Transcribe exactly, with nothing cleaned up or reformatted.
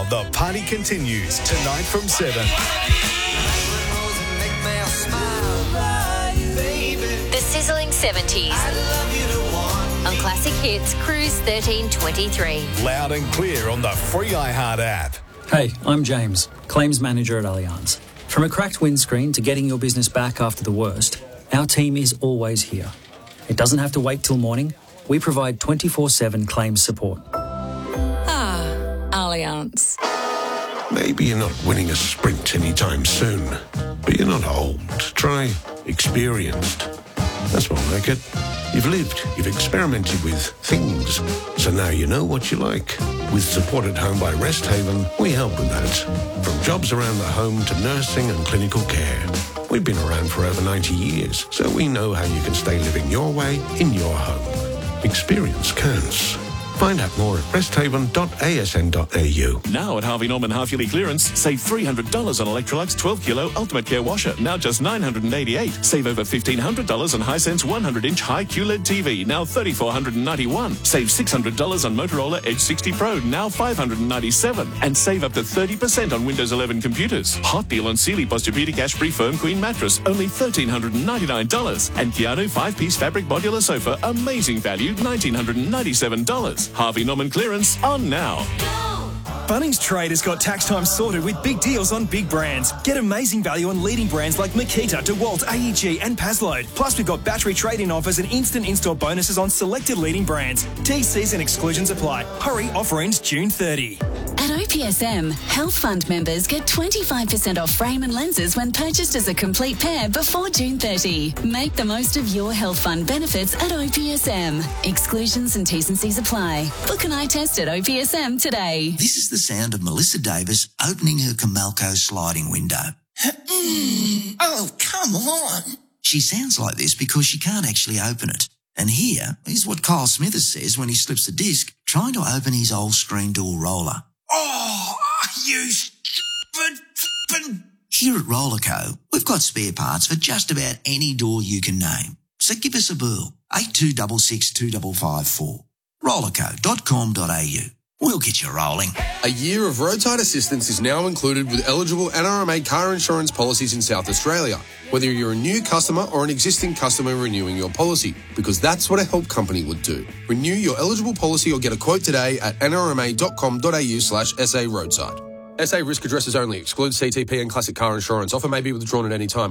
the party continues tonight from seven. The sizzling seventies. On Classic Hits, Cruise thirteen twenty-three. Loud and clear on the free iHeart app. Hey, I'm James, Claims Manager at Allianz. From a cracked windscreen to getting your business back after the worst, our team is always here. It doesn't have to wait till morning. We provide twenty-four seven claims support. Ah, Allianz. Maybe you're not winning a sprint anytime soon, but you're not old. Try experienced. That's more like it. You've lived, you've experimented with things, so now you know what you like. With Support at Home by Rest Haven, we help with that. From jobs around the home to nursing and clinical care. We've been around for over ninety years, so we know how you can stay living your way in your home. Experience counts. Find out more at rest haven dot a s n dot a u. Now at Harvey Norman half-yearly clearance, save three hundred dollars on Electrolux twelve kilo Ultimate Care Washer, now just nine hundred eighty-eight dollars. Save over fifteen hundred dollars on Hisense one hundred inch high Q L E D T V, now three thousand four hundred ninety-one dollars. Save six hundred dollars on Motorola Edge sixty Pro, now five hundred ninety-seven dollars. And save up to thirty percent on Windows eleven computers. Hot deal on Sealy Posturepedic Ashbury Firm Queen Mattress, only one thousand three hundred ninety-nine dollars. And Keanu five-piece fabric modular sofa, amazing value, one thousand nine hundred ninety-seven dollars. Harvey Norman clearance on now. Bunnings Trade has got tax time sorted with big deals on big brands. Get amazing value on leading brands like Makita, DeWalt, A E G and Pazload. Plus, we've got battery trade-in offers and instant in-store bonuses on selected leading brands. T Cs and exclusions apply. Hurry, offer ends June thirtieth. At O P S M, Health Fund members get twenty-five percent off frame and lenses when purchased as a complete pair before June thirtieth. Make the most of your Health Fund benefits at O P S M. Exclusions and T's and C's apply. Book an eye test at O P S M today. This is the sound of Melissa Davis opening her Comalco sliding window. Oh, come on. She sounds like this because she can't actually open it. And here is what Kyle Smithers says when he slips the disc trying to open his old screen door roller. Oh, you stupid. Here at Rollerco, we've got spare parts for just about any door you can name. So give us a bell, eight two six six, two five five four. rollerco dot com dot a u. We'll get you rolling. A year of roadside assistance is now included with eligible N R M A car insurance policies in South Australia, whether you're a new customer or an existing customer renewing your policy, because that's what a help company would do. Renew your eligible policy or get a quote today at n r m a dot com dot a u slash s a roadside. S A risk addresses only. Excludes C T P and classic car insurance. Offer may be withdrawn at any time.